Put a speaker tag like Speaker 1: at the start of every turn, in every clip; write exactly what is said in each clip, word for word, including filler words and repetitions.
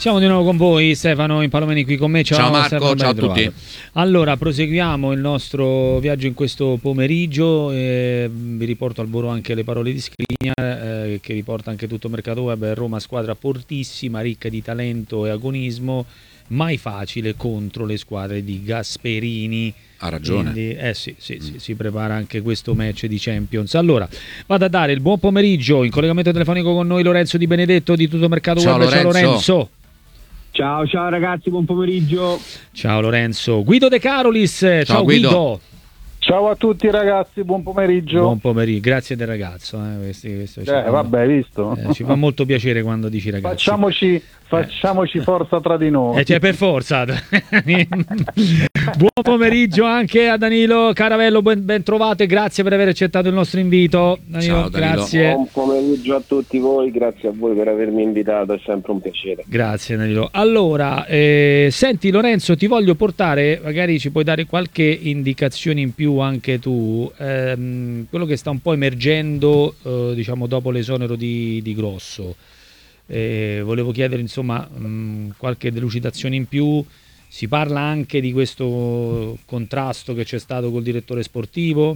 Speaker 1: Siamo di nuovo con voi, Stefano Impalomeni qui con me. Ciao,
Speaker 2: ciao Marco,
Speaker 1: Stefano,
Speaker 2: ciao a tutti.
Speaker 1: Allora, proseguiamo il nostro viaggio in questo pomeriggio. Eh, vi riporto al volo anche le parole di Skriniar, eh, che riporta anche tutto il mercato web. Roma squadra fortissima, ricca di talento e agonismo, mai facile contro le squadre di Gasperini.
Speaker 2: Ha ragione.
Speaker 1: Quindi, eh sì, sì, sì, si prepara anche questo match di Champions. Allora, vado a dare il buon pomeriggio in collegamento telefonico con noi Lorenzo Di Benedetto di Tutto Mercato
Speaker 2: Ciao,
Speaker 1: Web.
Speaker 2: Lorenzo.
Speaker 1: Ciao Lorenzo.
Speaker 3: Ciao, ciao ragazzi, buon pomeriggio.
Speaker 1: Ciao Lorenzo. Guido De Carolis. Ciao, ciao Guido. Guido.
Speaker 4: Ciao a tutti ragazzi, buon pomeriggio.
Speaker 1: Buon pomeriggio, grazie del ragazzo. Eh, questi, questo
Speaker 4: eh,
Speaker 1: ci fa,
Speaker 4: vabbè, visto.
Speaker 1: Eh, ci fa molto piacere quando dici ragazzi.
Speaker 4: Facciamoci, facciamoci forza tra di noi.
Speaker 1: Eh, cioè, per forza. Buon pomeriggio anche a Danilo Caravello, ben, ben trovate, grazie per aver accettato il nostro invito. Danilo,
Speaker 2: ciao Danilo.
Speaker 1: Grazie.
Speaker 3: Buon pomeriggio a tutti voi, grazie a voi per avermi invitato, è sempre un piacere.
Speaker 1: Grazie Danilo. Allora, eh, senti Lorenzo, ti voglio portare, magari ci puoi dare qualche indicazione in più anche tu, ehm, quello che sta un po' emergendo eh, diciamo dopo l'esonero di, di Grosso. Eh, volevo chiedere insomma mh, qualche delucidazione in più. Si parla anche di questo contrasto che c'è stato col direttore sportivo.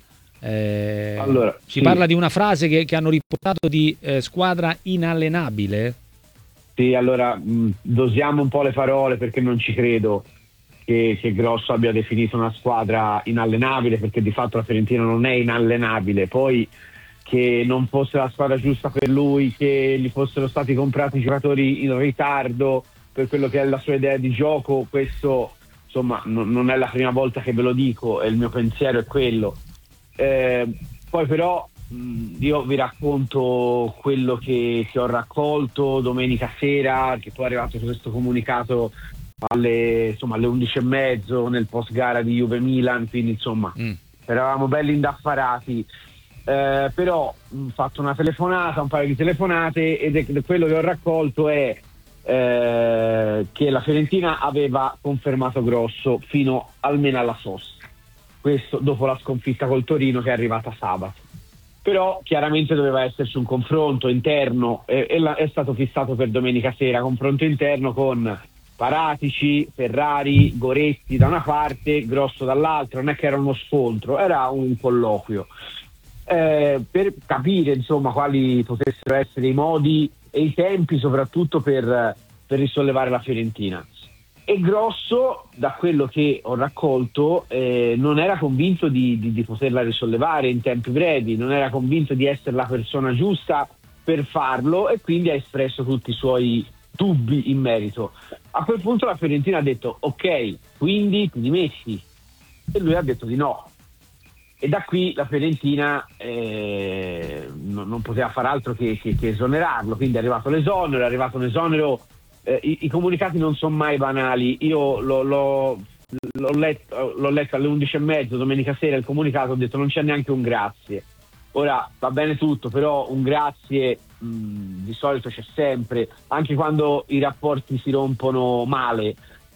Speaker 1: Eh,
Speaker 3: allora,
Speaker 1: si
Speaker 3: sì.
Speaker 1: parla di una frase che, che hanno riportato di eh, squadra inallenabile.
Speaker 3: Sì, allora mh, dosiamo un po' le parole perché non ci credo che, che Grosso abbia definito una squadra inallenabile, perché di fatto la Fiorentina non è inallenabile. Poi che non fosse la squadra giusta per lui, che gli fossero stati comprati giocatori in ritardo per quello che è la sua idea di gioco, questo insomma non, non è la prima volta che ve lo dico e il mio pensiero è quello. Eh, poi però mh, io vi racconto quello che, che ho raccolto domenica sera, che poi è arrivato questo comunicato alle, insomma, alle undici e mezzo nel post gara di Juve Milan, quindi insomma mm. eravamo belli indaffarati. Eh, però ho fatto una telefonata, un paio di telefonate, ed è, quello che ho raccolto è eh, che la Fiorentina aveva confermato Grosso fino almeno alla sosta, questo dopo la sconfitta col Torino che è arrivata sabato. Però chiaramente doveva esserci un confronto interno e, e la, è stato fissato per domenica sera, confronto interno con Paratici, Ferrari, Goretti da una parte, Grosso dall'altra. Non è che era uno scontro, era un colloquio. Eh, per capire insomma quali potessero essere i modi e i tempi soprattutto per, per risollevare la Fiorentina. E Grosso, da quello che ho raccolto, eh, non era convinto di, di, di poterla risollevare in tempi brevi, non era convinto di essere la persona giusta per farlo, e quindi ha espresso tutti i suoi dubbi in merito. A quel punto la Fiorentina ha detto ok, quindi ti dimetti, e lui ha detto di no. E da qui la Fiorentina eh, non, non poteva fare altro che, che, che esonerarlo, quindi è arrivato l'esonero, è arrivato un esonero, eh, i, i comunicati non sono mai banali. Io l'ho, l'ho, l'ho, letto, l'ho letto alle undici e mezzo domenica sera il comunicato, ho detto non c'è neanche un grazie. Ora va bene tutto, però un grazie mh, di solito c'è sempre, anche quando i rapporti si rompono male.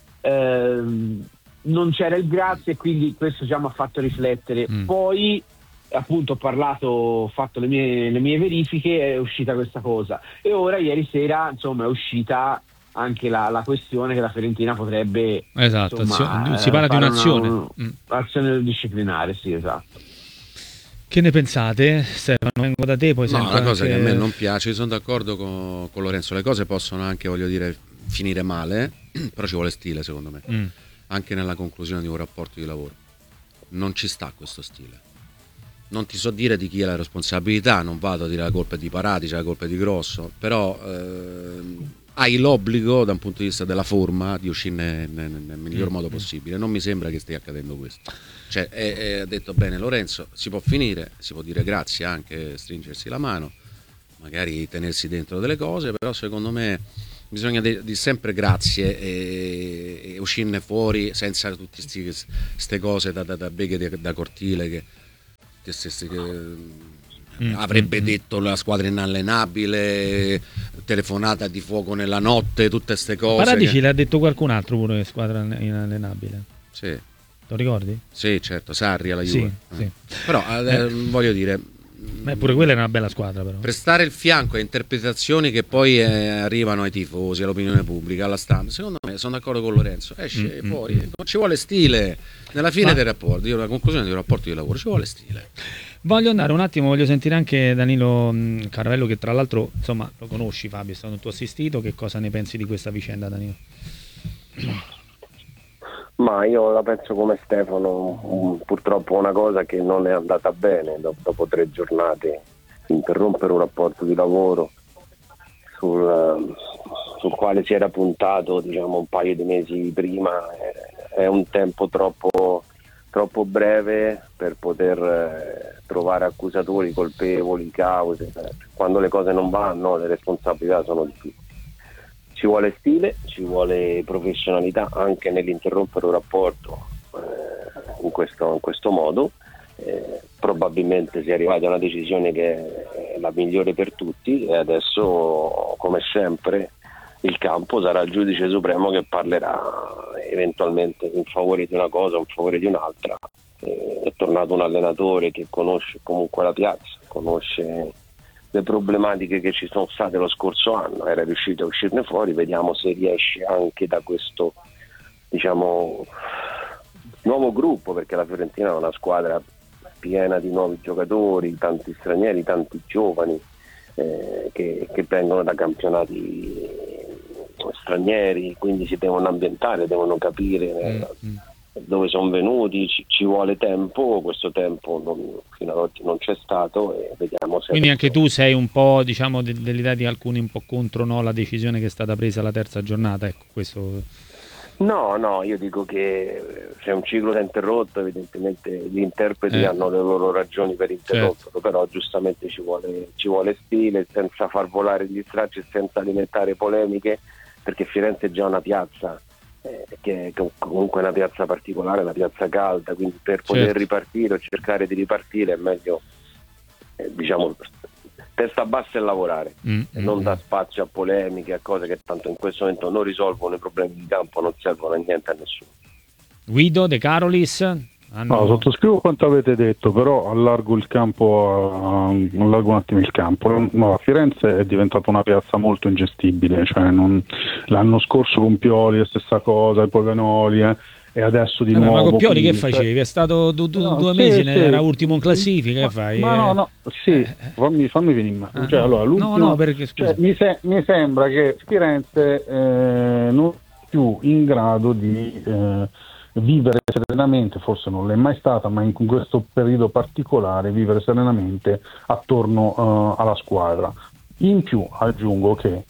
Speaker 3: Ehm, non c'era il grazie, quindi questo già mi ha fatto riflettere. Mm. Poi appunto ho parlato, ho fatto le mie, le mie verifiche, è uscita questa cosa, e ora ieri sera insomma è uscita anche la, la questione che la Fiorentina potrebbe,
Speaker 1: esatto,
Speaker 3: insomma,
Speaker 1: azione, si parla di un'azione
Speaker 3: una, un'azione mm. disciplinare, sì, esatto.
Speaker 1: Che ne pensate, Stefano? Vengo da te, poi
Speaker 2: no,
Speaker 1: sento
Speaker 2: una cosa
Speaker 1: anche...
Speaker 2: che a me non piace, sono d'accordo con, con Lorenzo, le cose possono anche, voglio dire, finire male, però ci vuole stile secondo me. Mm. Anche nella conclusione di un rapporto di lavoro non ci sta questo stile. Non ti so dire di chi è la responsabilità, non vado a dire la colpa è di Paratici, la colpa è di Grosso, però eh, hai l'obbligo da un punto di vista della forma di uscirne nel, nel miglior modo possibile. Non mi sembra che stia accadendo questo. Cioè, è, è, ha detto bene Lorenzo, si può finire, si può dire grazie, anche stringersi la mano, magari tenersi dentro delle cose, però secondo me bisogna di, di sempre grazie e, e uscirne fuori senza tutte queste cose da, da, da beghe di, da cortile che, che, che, che mm. avrebbe mm. detto la squadra inallenabile, telefonata di fuoco nella notte, tutte queste cose.
Speaker 1: Paratici
Speaker 2: che...
Speaker 1: l'ha detto qualcun altro pure che squadra inallenabile.
Speaker 2: Sì.
Speaker 1: Lo ricordi?
Speaker 2: Sì, certo, Sarri alla Juve.
Speaker 1: Sì,
Speaker 2: eh.
Speaker 1: sì.
Speaker 2: Però eh, voglio dire,
Speaker 1: Beh, pure quella è una bella squadra, però.
Speaker 2: Prestare il fianco a interpretazioni che poi eh, arrivano ai tifosi, all'opinione pubblica, alla stampa. Secondo me, sono d'accordo con Lorenzo, esce mm-hmm. fuori, non ci vuole stile nella fine Ma... dei rapporti, io la conclusione dei rapporti di lavoro, ci vuole stile.
Speaker 1: Voglio andare un attimo, voglio sentire anche Danilo Carvello, che tra l'altro, insomma, lo conosci, Fabio, è stato un tuo assistito, che cosa ne pensi di questa vicenda, Danilo?
Speaker 5: Ma io la penso come Stefano, purtroppo una cosa che non è andata bene dopo, dopo tre giornate, interrompere un rapporto di lavoro sul, sul quale si era puntato, diciamo, un paio di mesi prima, è, è un tempo troppo, troppo breve per poter eh, trovare accusatori, colpevoli, cause. Quando le cose non vanno, le responsabilità sono di tutti. Ci vuole stile, ci vuole professionalità anche nell'interrompere un rapporto eh, in, questo, in questo modo. Eh, probabilmente si è arrivati a una decisione che è la migliore per tutti e adesso, come sempre, il campo sarà il giudice supremo che parlerà eventualmente in favore di una cosa o in favore di un'altra. Eh, è tornato un allenatore che conosce comunque la piazza, conosce le problematiche che ci sono state lo scorso anno, era riuscito a uscirne fuori, vediamo se riesce anche da questo, diciamo, nuovo gruppo, perché la Fiorentina è una squadra piena di nuovi giocatori, tanti stranieri, tanti giovani eh, che, che vengono da campionati stranieri, quindi si devono ambientare, devono capire mm-hmm. dove sono venuti, ci, ci vuole tempo, questo tempo non, fino ad oggi non c'è stato e vediamo se...
Speaker 1: Quindi anche tu sei un po', diciamo, de- dell'idea di alcuni un po' contro no, la decisione che è stata presa la terza giornata, ecco questo...
Speaker 5: No, no, io dico che se un ciclo si è interrotto, evidentemente gli interpreti eh. hanno le loro ragioni per interromperlo, certo. Però giustamente ci vuole, ci vuole stile, senza far volare gli stracci e senza alimentare polemiche, perché Firenze è già una piazza Eh, che è comunque una piazza particolare, una piazza calda, quindi per poter certo. ripartire o cercare di ripartire è meglio eh, diciamo testa bassa e lavorare mm, e non mm. dare spazio a polemiche, a cose che tanto in questo momento non risolvono i problemi di campo, non servono a niente a nessuno.
Speaker 1: Guido De Carolis. Hanno...
Speaker 4: No, sottoscrivo quanto avete detto, però allargo il campo, uh, allargo un attimo il campo. No, Firenze è diventata una piazza molto ingestibile, cioè non, l'anno scorso con Pioli la stessa cosa, poi Vanoli eh, e adesso di
Speaker 1: Vabbè,
Speaker 4: nuovo.
Speaker 1: Ma con Pioli
Speaker 4: quindi,
Speaker 1: che facevi? È stato du- du-
Speaker 4: no,
Speaker 1: due
Speaker 4: sì,
Speaker 1: mesi,
Speaker 4: sì.
Speaker 1: era ultimo in classifica,
Speaker 4: ma,
Speaker 1: che fai?
Speaker 4: Ma no, no, sì, fammi, fammi venire in mano. Cioè, allora, l'ultimo,
Speaker 1: no, no, perché scusa.
Speaker 4: Cioè, mi, se- mi sembra che Firenze eh, non è più in grado di... Eh, vivere serenamente, forse non l'è mai stata, ma in questo periodo particolare vivere serenamente attorno uh, alla squadra. In più aggiungo che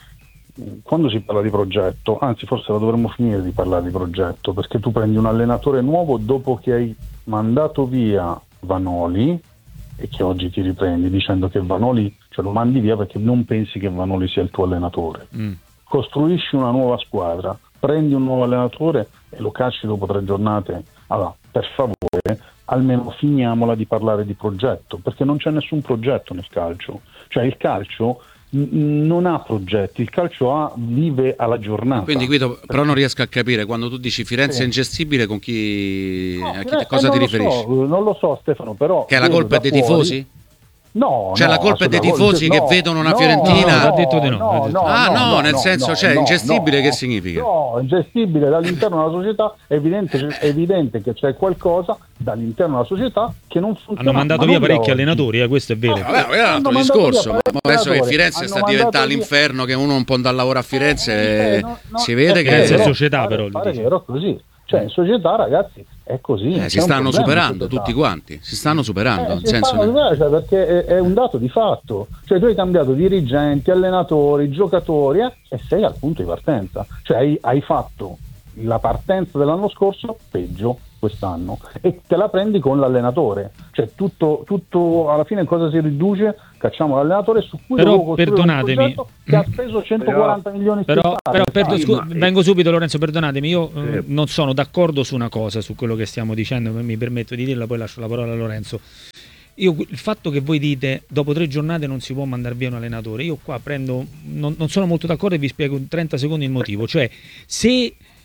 Speaker 4: quando si parla di progetto, anzi forse la dovremmo finire di parlare di progetto, perché tu prendi un allenatore nuovo dopo che hai mandato via Vanoli e che oggi ti riprendi dicendo che Vanoli, cioè lo mandi via perché non pensi che Vanoli sia il tuo allenatore. Mm. Costruisci una nuova squadra, prendi un nuovo allenatore e lo cacci dopo tre giornate. Allora, per favore, almeno finiamola di parlare di progetto, perché non c'è nessun progetto nel calcio. Cioè il calcio n- non ha progetti, il calcio ha, vive alla giornata.
Speaker 2: Quindi Guido, però non riesco a capire, quando tu dici Firenze è ingestibile, con chi,
Speaker 4: no,
Speaker 2: a chi eh, cosa ti riferisci?
Speaker 4: So, non lo so Stefano, però...
Speaker 2: Che è la colpa dei
Speaker 4: fuori...
Speaker 2: tifosi?
Speaker 4: No,
Speaker 2: cioè
Speaker 4: no,
Speaker 2: la colpa è dei tifosi che
Speaker 4: no,
Speaker 2: vedono una
Speaker 4: no,
Speaker 2: Fiorentina.
Speaker 1: No, ha detto di no.
Speaker 4: no, no
Speaker 2: ah no,
Speaker 4: no
Speaker 2: nel
Speaker 4: no,
Speaker 2: senso,
Speaker 4: no,
Speaker 2: cioè
Speaker 4: no,
Speaker 2: ingestibile
Speaker 4: no,
Speaker 2: che significa?
Speaker 4: No, ingestibile dall'interno della società, è evidente, è evidente che c'è qualcosa dall'interno della società che non funziona.
Speaker 1: Hanno mandato via parecchi allenatori, eh, questo è vero.
Speaker 2: No, vabbè, è un altro discorso, ma adesso che Firenze sta diventando l'inferno, che uno non può andare a lavorare a Firenze, eh, no, no, si vede che
Speaker 1: è società, però
Speaker 4: pare che era così. Cioè in società, ragazzi, è così.
Speaker 2: Eh, si stanno superando tutti quanti, si stanno superando.
Speaker 4: Eh,
Speaker 2: nel
Speaker 4: si
Speaker 2: senso
Speaker 4: stanno
Speaker 2: che...
Speaker 4: superando, cioè, perché è, è un dato di fatto. Cioè tu hai cambiato dirigenti, allenatori, giocatori eh, e sei al punto di partenza. Cioè hai, hai fatto la partenza dell'anno scorso peggio quest'anno e te la prendi con l'allenatore. Cioè tutto, tutto alla fine cosa si riduce? Cacciamo l'allenatore su cui
Speaker 1: però perdonatemi
Speaker 4: che ha speso centoquaranta
Speaker 1: però,
Speaker 4: milioni
Speaker 1: però, però perdo, scu-
Speaker 4: ma...
Speaker 1: vengo subito Lorenzo, perdonatemi, io
Speaker 4: sì.
Speaker 1: eh, non sono d'accordo su una cosa, su quello che stiamo dicendo, mi permetto di dirla, poi lascio la parola a Lorenzo. Io, il fatto che voi dite dopo tre giornate non si può mandare via un allenatore, io qua prendo non, non sono molto d'accordo e vi spiego in trenta secondi il motivo. Cioè se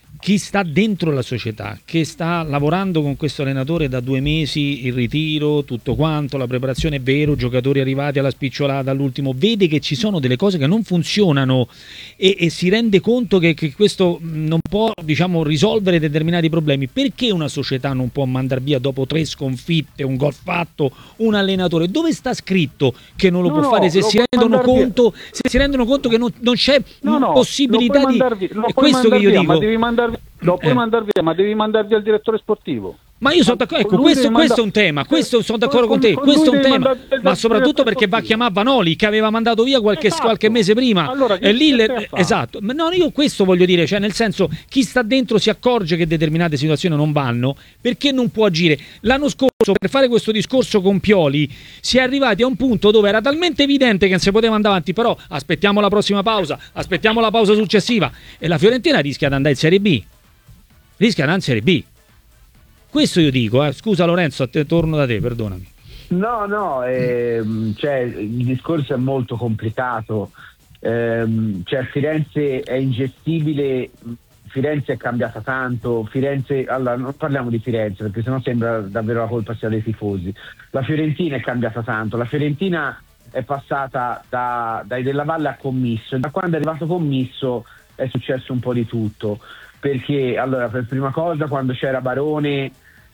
Speaker 1: chi sta dentro la società, che sta lavorando con questo allenatore da due mesi, il ritiro, tutto quanto, la preparazione è vero, giocatori arrivati alla spicciolata all'ultimo, vede che ci sono delle cose che non funzionano e, e si rende conto che, che questo non può, diciamo, risolvere determinati problemi. Perché una società non può mandare via dopo tre sconfitte, un gol fatto, un allenatore? Dove sta scritto che non lo
Speaker 4: no,
Speaker 1: può
Speaker 4: no,
Speaker 1: fare se si rendono conto,
Speaker 4: via.
Speaker 1: se si rendono conto che non, non c'è
Speaker 4: no, no,
Speaker 1: possibilità di...
Speaker 4: Via,
Speaker 1: è questo che io
Speaker 4: via,
Speaker 1: dico.
Speaker 4: Ma devi mandar via, lo puoi
Speaker 1: eh.
Speaker 4: mandare via, ma devi mandare via il direttore sportivo.
Speaker 1: Ma io sono d'accordo, ecco, questo, questo è un tema, questo sono d'accordo con te, questo è un tema, ma soprattutto perché va a chiamare Vanoli che aveva mandato via qualche,
Speaker 4: esatto.
Speaker 1: qualche mese prima.
Speaker 4: Allora,
Speaker 1: e lì le, esatto, no, io questo voglio dire, cioè nel senso, chi sta dentro si accorge che determinate situazioni non vanno, perché non può agire. L'anno scorso, per fare questo discorso con Pioli, si è arrivati a un punto dove era talmente evidente che non si poteva andare avanti, però aspettiamo la prossima pausa, aspettiamo la pausa successiva, e la Fiorentina rischia di andare in Serie B, rischia di andare in Serie B. Questo io dico, eh. Scusa Lorenzo, te, torno da te, perdonami.
Speaker 3: No, no, ehm, cioè, il discorso è molto complicato, ehm, cioè Firenze è ingestibile, Firenze è cambiata tanto, Firenze, allora non parliamo di Firenze perché sennò sembra davvero la colpa sia dei tifosi, la Fiorentina è cambiata tanto, la Fiorentina è passata da, dai Della Valle a Commisso, e da quando è arrivato Commisso è successo un po' di tutto. Perché allora per prima cosa quando c'era Barone,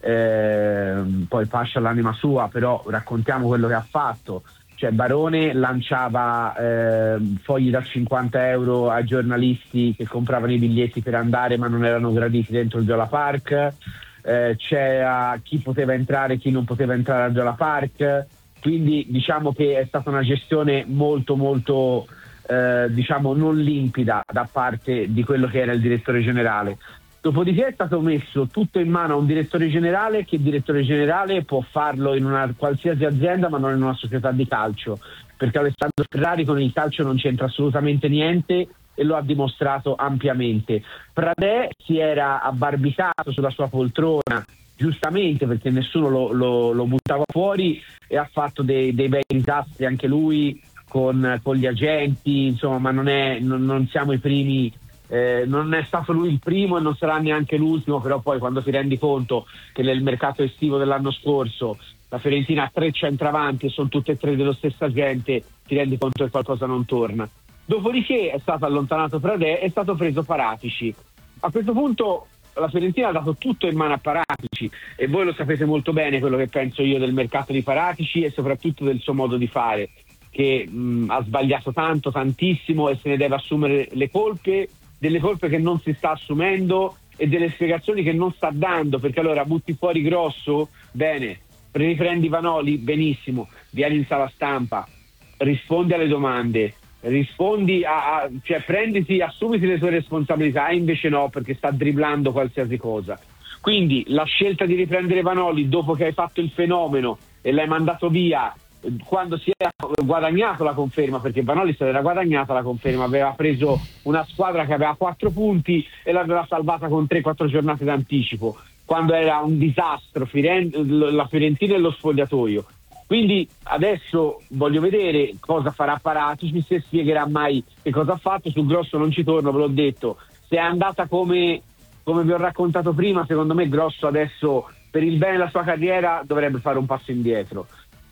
Speaker 3: eh, poi Pascia l'anima sua, però raccontiamo quello che ha fatto, cioè Barone lanciava eh, fogli da cinquanta euro ai giornalisti che compravano i biglietti per andare ma non erano graditi dentro il Viola Park, eh, c'era chi poteva entrare e chi non poteva entrare al Viola Park, quindi diciamo che è stata una gestione molto molto Eh, diciamo non limpida da parte di quello che era il direttore generale. Dopodiché è stato messo tutto in mano a un direttore generale che direttore generale può farlo in una qualsiasi azienda ma non in una società di calcio, perché Alessandro Ferrari con il calcio non c'entra assolutamente niente e lo ha dimostrato ampiamente. Pradè si era abbarbitato sulla sua poltrona giustamente perché nessuno lo, lo, lo buttava fuori e ha fatto dei, dei bei disastri anche lui Con, con gli agenti, insomma, ma non, è, non, non siamo i primi, eh, non è stato lui il primo e non sarà neanche l'ultimo, però poi quando ti rendi conto che nel mercato estivo dell'anno scorso la Fiorentina ha tre centravanti e sono tutte e tre dello stesso agente, ti rendi conto che qualcosa non torna. Dopodiché è stato allontanato Pradè, è stato preso Paratici. A questo punto la Fiorentina ha dato tutto in mano a Paratici e voi lo sapete molto bene quello che penso io del mercato di Paratici e soprattutto del suo modo di fare, che mh, ha sbagliato tanto, tantissimo e se ne deve assumere le colpe, delle colpe che non si sta assumendo e delle spiegazioni che non sta dando, perché allora butti fuori Grosso, bene, riprendi Vanoli, benissimo, vieni in sala stampa, rispondi alle domande, rispondi a, a cioè prenditi, assumiti le tue responsabilità, e invece no, perché sta driblando qualsiasi cosa. Quindi la scelta di riprendere Vanoli dopo che hai fatto il fenomeno e l'hai mandato via quando si era guadagnato la conferma, perché Vanoli se l'era guadagnata la conferma, aveva preso una squadra che aveva quattro punti e l'aveva salvata con tre quattro giornate d'anticipo, quando era un disastro Firen- la Fiorentina e lo spogliatoio. Quindi adesso voglio vedere cosa farà Paratici, se spiegherà mai che cosa ha fatto. Sul Grosso non ci torno, ve l'ho detto, se è andata come, come vi ho raccontato prima, secondo me Grosso adesso per il bene della sua carriera dovrebbe fare un passo indietro.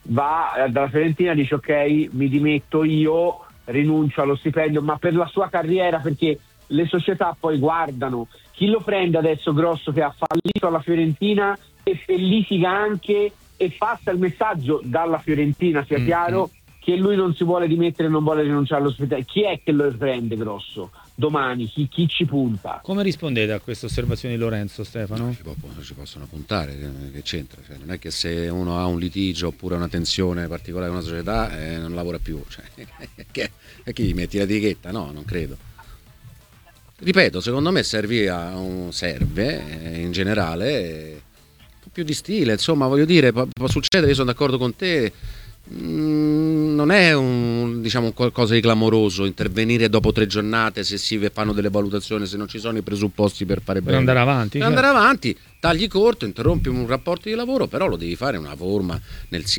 Speaker 3: Va dalla Fiorentina, dice ok, mi dimetto io, rinuncio allo stipendio, ma per la sua carriera, perché le società poi guardano chi lo prende adesso Grosso che ha fallito alla Fiorentina e, e litiga anche e passa il messaggio dalla Fiorentina, sia mm-hmm. chiaro, che lui non si vuole dimettere, non vuole rinunciare allo stipendio. Chi è che lo prende Grosso domani? Chi, chi ci punta?
Speaker 1: Come rispondete a queste osservazioni di Lorenzo, Stefano?
Speaker 2: Ci, può, ci possono puntare, che c'entra? Cioè, non è che se uno ha un litigio oppure una tensione particolare con una società eh, non lavora più, cioè, che, e chi gli metti l'etichetta? No, non credo. Ripeto, secondo me serve, un, serve eh, in generale eh, un po' più di stile, insomma, voglio dire, può, può succedere, io sono d'accordo con te. Mm, non è un, diciamo, qualcosa di clamoroso intervenire dopo tre giornate se si fanno delle valutazioni, se non ci sono i presupposti per fare
Speaker 1: per
Speaker 2: bene,
Speaker 1: andare avanti,
Speaker 2: per
Speaker 1: certo.
Speaker 2: andare avanti, tagli corto, interrompi un rapporto di lavoro, però lo devi fare in una forma, nel,